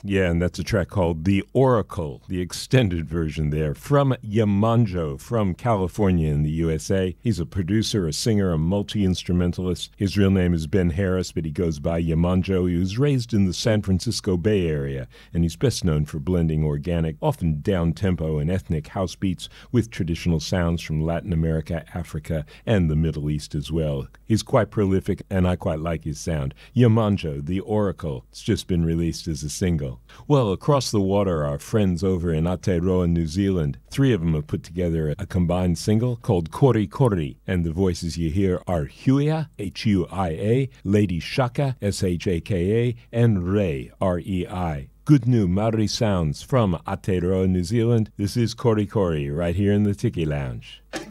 Yeah, and that's a track called The Oracle, the extended version there, from Yamanjo, from California in the USA. He's a producer, a singer, a multi-instrumentalist. His real name is Ben Harris, but he goes by Yamanjo. He was raised in the San Francisco Bay Area, and he's best known for blending organic, often down-tempo and ethnic house beats with traditional sounds from Latin America, Africa, and the Middle East as well. He's quite prolific, and I quite like his sound. Yamanjo, The Oracle. It's just been released as a single. Well, across the water, our friends over in Aotearoa, New Zealand, 3 of them have put together a combined single called Kori Kori, and the voices you hear are Huia, Huia, Lady Shaka, Shaka, and Rei, Rei. Good new Maori sounds from Aotearoa, New Zealand. This is Kori Kori, right here in the Tiki Lounge.